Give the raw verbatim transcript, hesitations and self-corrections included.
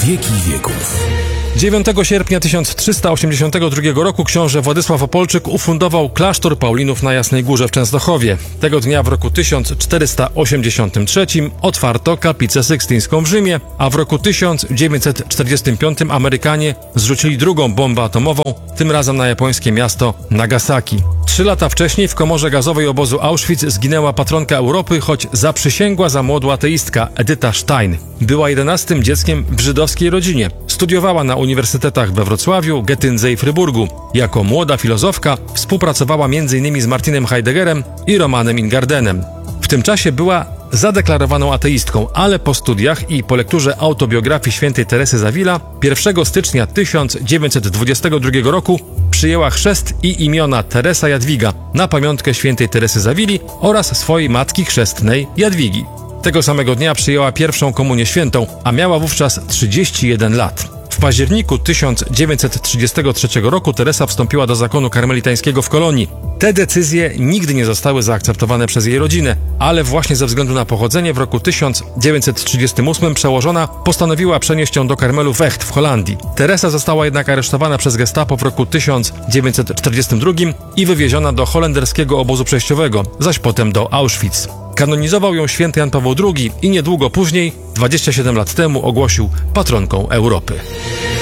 wieki wieków. dziewiątego sierpnia tysiąc trzysta osiemdziesiątego drugiego roku książę Władysław Opolczyk ufundował klasztor Paulinów na Jasnej Górze w Częstochowie. Tego dnia w roku tysiąc czterysta osiemdziesiątym trzecim otwarto kaplicę sykstyńską w Rzymie, a w roku tysiąc dziewięćset czterdziestym piątym Amerykanie zrzucili drugą bombę atomową, tym razem na japońskie miasto Nagasaki. Trzy lata wcześniej w komorze gazowej obozu Auschwitz zginęła patronka Europy, choć zaprzysięgła za młodu ateistka Edyta Stein. Była jedenastym dzieckiem w żydowskiej rodzinie. Studiowała na uniwersytetach we Wrocławiu, Getyndze i Fryburgu. Jako młoda filozofka współpracowała między innymi z Martinem Heideggerem i Romanem Ingardenem. W tym czasie była zadeklarowaną ateistką, ale po studiach i po lekturze autobiografii świętej Teresy z Avila pierwszego stycznia tysiąc dziewięćset dwudziestego drugiego roku przyjęła chrzest i imiona Teresa Jadwiga na pamiątkę świętej Teresy z Avili oraz swojej matki chrzestnej Jadwigi. Tego samego dnia przyjęła pierwszą komunię świętą, a miała wówczas trzydzieści jeden lat. W październiku tysiąc dziewięćset trzydziestego trzeciego roku Teresa wstąpiła do zakonu karmelitańskiego w Kolonii. Te decyzje nigdy nie zostały zaakceptowane przez jej rodzinę, ale właśnie ze względu na pochodzenie w roku tysiąc dziewięćset trzydziestym ósmym przełożona postanowiła przenieść ją do Karmelu w Echt w Holandii. Teresa została jednak aresztowana przez gestapo w roku tysiąc dziewięćset czterdziestym drugim i wywieziona do holenderskiego obozu przejściowego, zaś potem do Auschwitz. Kanonizował ją święty Jan Paweł drugi i niedługo później, dwadzieścia siedem lat temu, ogłosił patronką Europy.